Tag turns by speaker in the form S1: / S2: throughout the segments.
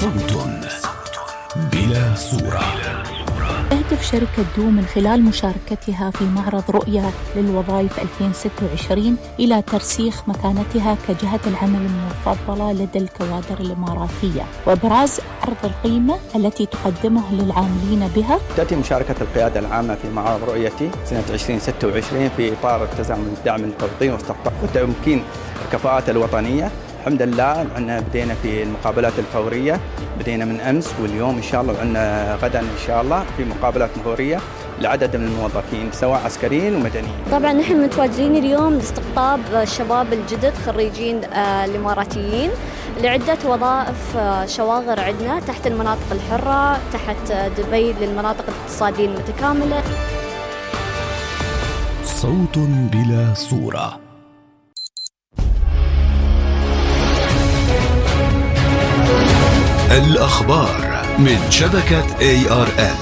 S1: صوت بلا صورة.
S2: تهدف شركة دو من خلال مشاركتها في معرض رؤية للوظائف 2026 إلى ترسيخ مكانتها كجهة العمل المفضلة لدى الكوادر الإماراتية وإبراز عرض القيمة التي تقدمه للعاملين بها.
S3: تأتي مشاركة القيادة العامة في معرض رؤيتي سنة 2026 في إطار التزام دعم التوطين وتمكين الكفاءات الوطنية. الحمد لله أننا بدينا في المقابلات الفورية، بدينا من أمس واليوم إن شاء الله، وعندنا غدا إن شاء الله في مقابلات فورية لعدد من الموظفين سواء عسكريين ومدنيين.
S4: طبعا نحن متواجدين اليوم لاستقطاب الشباب الجدد خريجين الإماراتيين لعدة وظائف شواغر عندنا تحت المناطق الحرة، تحت دبي للمناطق الاقتصادية المتكاملة.
S1: صوت بلا صورة. الأخبار من شبكة ARN.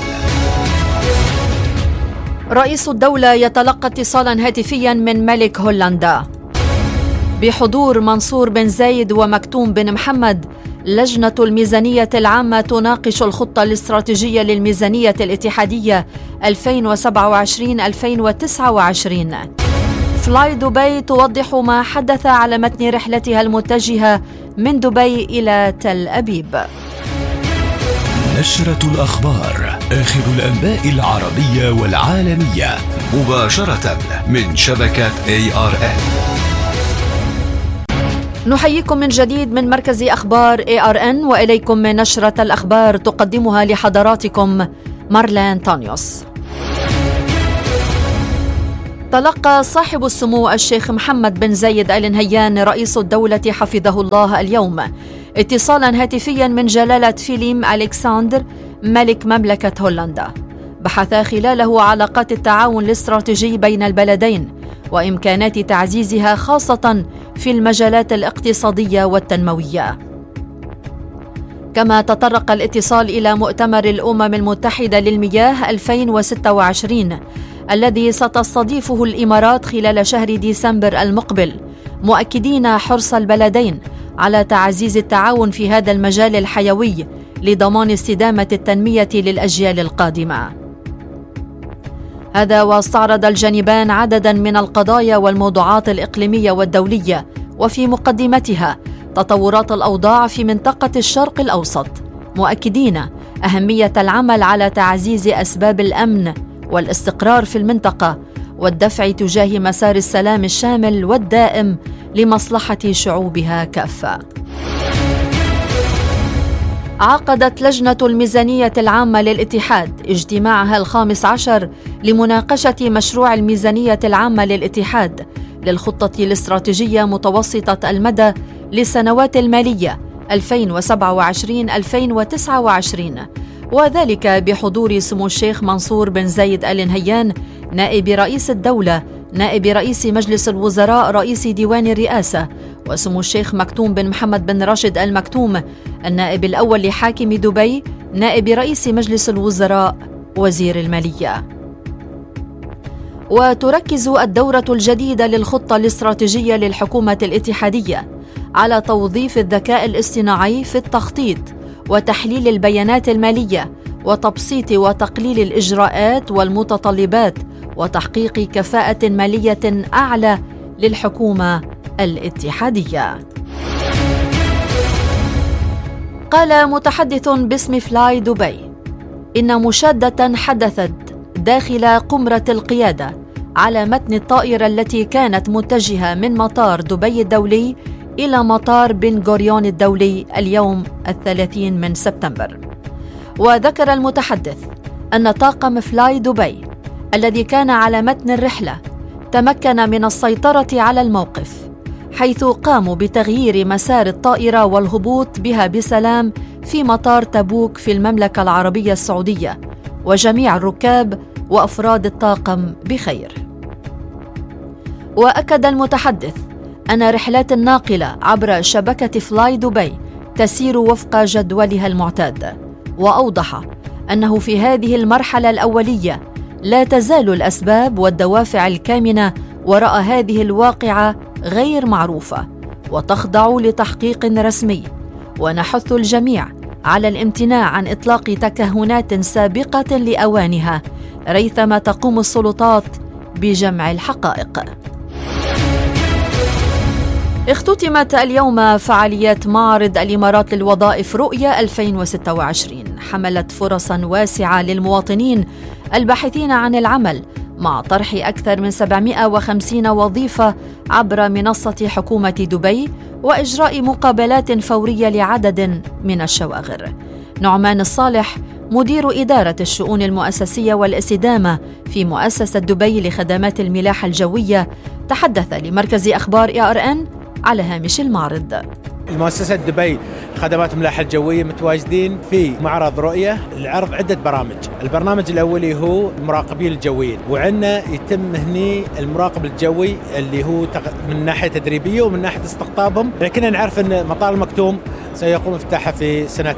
S5: رئيس الدولة يتلقى اتصالا هاتفيا من ملك هولندا بحضور منصور بن زايد ومكتوم بن محمد. لجنة الميزانية العامة تناقش الخطة الاستراتيجية للميزانية الاتحادية 2027-2029. فلاي دبي توضح ما حدث على متن رحلتها المتجهة من دبي إلى تل أبيب.
S1: نشرة الأخبار، آخر الأنباء العربية والعالمية مباشرة من شبكة ARN.
S5: نحييكم من جديد من مركز أخبار ARN، وإليكم من نشرة الأخبار تقدمها لحضراتكم مارلين تانيوس. تلقى صاحب السمو الشيخ محمد بن زايد آل نهيان رئيس الدولة حفظه الله اليوم اتصالا هاتفيا من جلالة فيليم ألكسندر ملك مملكة هولندا، بحث خلاله علاقات التعاون الاستراتيجي بين البلدين وإمكانات تعزيزها خاصة في المجالات الاقتصادية والتنموية. كما تطرق الاتصال إلى مؤتمر الأمم المتحدة للمياه 2026 الذي ستستضيفه الإمارات خلال شهر ديسمبر المقبل، مؤكدين حرص البلدين على تعزيز التعاون في هذا المجال الحيوي لضمان استدامة التنمية للأجيال القادمة. هذا واستعرض الجانبان عددا من القضايا والموضوعات الإقليمية والدولية، وفي مقدمتها تطورات الأوضاع في منطقة الشرق الأوسط، مؤكدين أهمية العمل على تعزيز أسباب الأمن والاستقرار في المنطقة والدفع تجاه مسار السلام الشامل والدائم لمصلحة شعوبها كافة. عقدت لجنة الميزانية العامة للاتحاد اجتماعها 15 لمناقشة مشروع الميزانية العامة للاتحاد للخطة الاستراتيجية متوسطة المدى للسنوات المالية 2027-2029، وذلك بحضور سمو الشيخ منصور بن زايد آل نهيان نائب رئيس الدولة، نائب رئيس مجلس الوزراء رئيس ديوان الرئاسة، وسمو الشيخ مكتوم بن محمد بن راشد آل مكتوم النائب الأول لحاكم دبي، نائب رئيس مجلس الوزراء وزير المالية. وتركز الدورة الجديدة للخطة الاستراتيجية للحكومة الاتحادية على توظيف الذكاء الاصطناعي في التخطيط وتحليل البيانات المالية وتبسيط وتقليل الإجراءات والمتطلبات وتحقيق كفاءة مالية أعلى للحكومة الاتحادية. قال متحدث باسم فلاي دبي إن مشادة حدثت داخل قمرة القيادة على متن الطائرة التي كانت متجهة من مطار دبي الدولي إلى مطار بن غوريون الدولي اليوم 30 من سبتمبر. وذكر المتحدث أن طاقم فلاي دبي الذي كان على متن الرحلة تمكن من السيطرة على الموقف، حيث قاموا بتغيير مسار الطائرة والهبوط بها بسلام في مطار تبوك في المملكة العربية السعودية، وجميع الركاب وأفراد الطاقم بخير. وأكد المتحدث أن رحلات الناقلة عبر شبكة فلاي دبي تسير وفق جدولها المعتاد، وأوضح أنه في هذه المرحلة الأولية لا تزال الأسباب والدوافع الكامنة وراء هذه الواقعة غير معروفة وتخضع لتحقيق رسمي، ونحث الجميع على الامتناع عن إطلاق تكهنات سابقة لأوانها ريثما تقوم السلطات بجمع الحقائق. اختتمت اليوم فعاليات معرض الإمارات للوظائف رؤية 2026، حملت فرصاً واسعة للمواطنين الباحثين عن العمل مع طرح أكثر من 750 وظيفة عبر منصة حكومة دبي وإجراء مقابلات فورية لعدد من الشواغر. نعمان الصالح مدير إدارة الشؤون المؤسسية والاستدامة في مؤسسة دبي لخدمات الملاحة الجوية تحدث لمركز أخبار ARN على هامش المعرض.
S6: المؤسسة دبي خدمات الملاحة الجوية متواجدين في معرض رؤية لعرض عدة برامج. البرنامج الأولي هو المراقبين الجويين، وعندنا يتم هني المراقب الجوي اللي هو من ناحية تدريبية ومن ناحية استقطابهم. لكننا نعرف أن مطار المكتوم سيقوم افتتاحه في سنة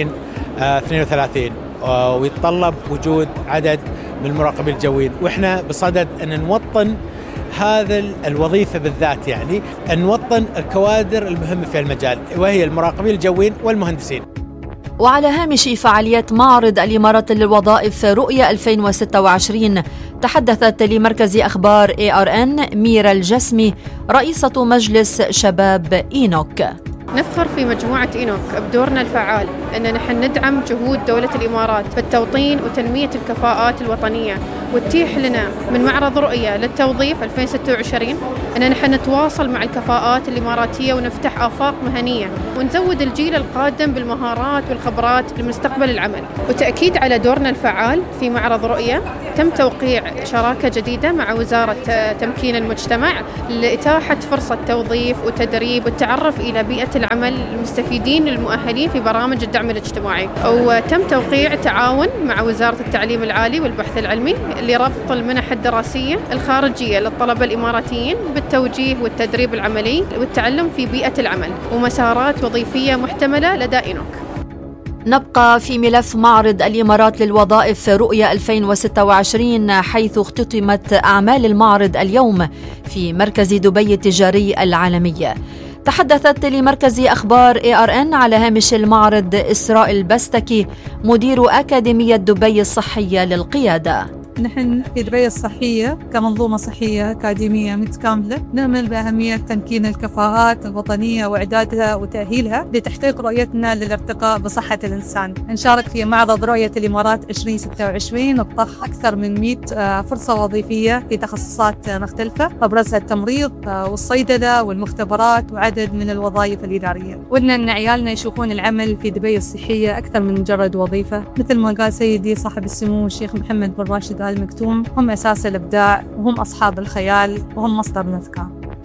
S6: 2032 ويتطلب وجود عدد من المراقبين الجويين، وإحنا بصدد أن نوطن هذا الوظيفة بالذات، يعني أن نوطن الكوادر المهمة في المجال وهي المراقبين الجويين والمهندسين.
S5: وعلى هامش فعاليات معرض الإمارات للوظائف رؤية 2026 تحدثت لمركز أخبار ARN ميرا الجسمي رئيسة مجلس شباب إينوك.
S7: نفخر في مجموعة إينوك بدورنا الفعال أن نحن ندعم جهود دولة الإمارات في التوطين وتنمية الكفاءات الوطنية، وتتيح لنا من معرض رؤية للتوظيف 2026 أن نحن نتواصل مع الكفاءات الإماراتية ونفتح آفاق مهنية ونزود الجيل القادم بالمهارات والخبرات لمستقبل العمل. وتأكيد على دورنا الفعال في معرض رؤية تم توقيع شراكة جديدة مع وزارة تمكين المجتمع لإتاحة فرصة توظيف وتدريب والتعرف إلى بيئة العمل المستفيدين المؤهلين في برامج الدعم الاجتماعي. وتم توقيع تعاون مع وزارة التعليم العالي والبحث العلمي لربط المنح الدراسية الخارجية للطلبة الإماراتيين بالتوجيه والتدريب العملي والتعلم في بيئة العمل ومسارات وظيفية محتملة لدى إينوك.
S5: نبقى في ملف معرض الإمارات للوظائف رؤية 2026 حيث اختتمت أعمال المعرض اليوم في مركز دبي التجاري العالمية. تحدثت لمركز أخبار ARN على هامش المعرض إسراء البستكي مدير أكاديمية دبي الصحية للقيادة.
S8: نحن في دبي الصحية كمنظومة صحية أكاديمية متكاملة نؤمن بأهمية تمكين الكفاءات الوطنية وإعدادها وتأهيلها لتحقيق رؤيتنا للارتقاء بصحة الإنسان. نشارك في معرض رؤية الإمارات 2026 وبطرح أكثر من 100 فرصة وظيفية في تخصصات مختلفة أبرزها التمريض والصيدلة والمختبرات وعدد من الوظائف الإدارية. ودنا أن عيالنا يشوفون العمل في دبي الصحية أكثر من مجرد وظيفة، مثل ما قال سيدي صاحب السمو الشيخ محمد بن راشد آل مكتوم، هم أساس الإبداع وهم أصحاب الخيال وهم مصدر الأفكار.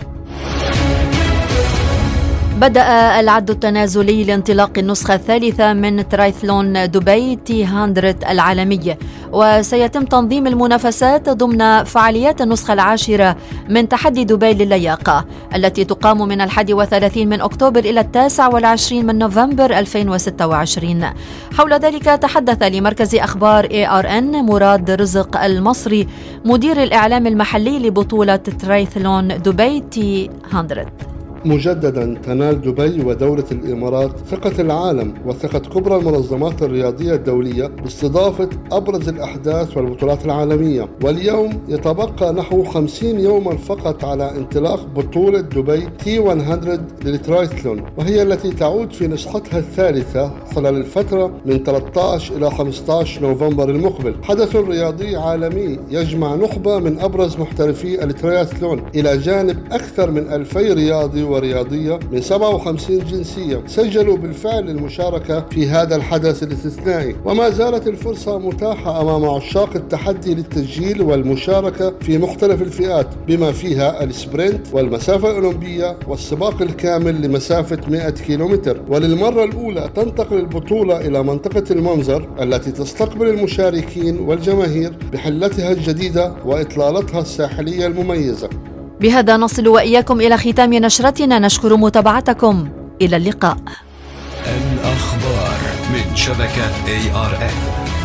S5: بدأ العد التنازلي لانطلاق النسخة الثالثة من ترايثلون دبي T100 العالمي، وسيتم تنظيم المنافسات ضمن فعاليات النسخة العاشرة من تحدي دبي للياقة التي تقام من 31 من أكتوبر إلى 29 من نوفمبر 2026. حول ذلك تحدث لمركز أخبار ARN مراد رزق المصري مدير الإعلام المحلي لبطولة ترايثلون دبي T100.
S9: مجددا تنال دبي ودولة الإمارات ثقة العالم وثقة كبرى المنظمات الرياضية الدولية باستضافة أبرز الأحداث والبطولات العالمية، واليوم يتبقى نحو 50 يوما فقط على انطلاق بطولة دبي T100 للترايثلون، وهي التي تعود في نسختها الثالثة خلال الفترة من 13 إلى 15 نوفمبر المقبل. حدث رياضي عالمي يجمع نخبة من أبرز محترفي الترايثلون إلى جانب أكثر من 2000 رياضي ورياضية من 57 جنسية سجلوا بالفعل المشاركة في هذا الحدث الاستثنائي، وما زالت الفرصة متاحة أمام عشاق التحدي للتسجيل والمشاركة في مختلف الفئات بما فيها السبرنت والمسافة الأولمبية والسباق الكامل لمسافة 100 كيلومتر. وللمرة الأولى تنتقل البطولة إلى منطقة المنظر التي تستقبل المشاركين والجماهير بحلتها الجديدة وإطلالتها الساحلية المميزة.
S5: بهذا نصل وإياكم إلى ختام نشرتنا، نشكر متابعتكم، إلى اللقاء.
S1: الأخبار من شبكة ARN.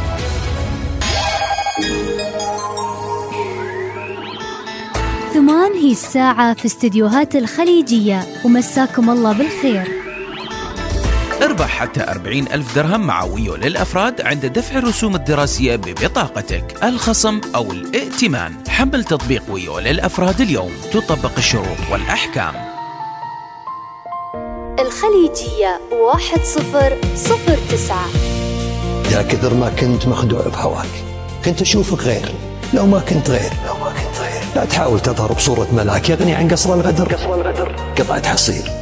S10: ثمان هي الساعة في استديوهات الخليجية، ومساكم الله بالخير. اربح حتى 40,000 درهم مع ويو للأفراد عند دفع الرسوم الدراسية ببطاقتك، الخصم أو الائتمان. حمل تطبيق ويو للأفراد اليوم، تطبق الشروط والأحكام.
S11: الخليجية 1009.
S12: يا كثر ما كنت مخدوع بهواك، كنت أشوفك غير. لو ما كنت غير لا تحاول تظهر بصورة ملاك يغني عن قصر الغدر. قطعة حصير